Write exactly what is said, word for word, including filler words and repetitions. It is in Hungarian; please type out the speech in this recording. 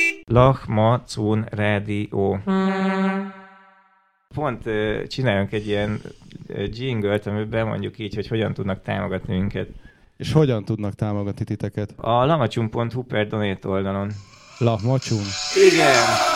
Lachmacun Rádió. Pont uh, csináljunk egy ilyen uh, jingle-t, amiben mondjuk így, hogy hogyan tudnak támogatni minket. És hogyan tudnak támogatni titeket? A lamacsun pont hu per donate oldalon. Lachmacsun? Igen!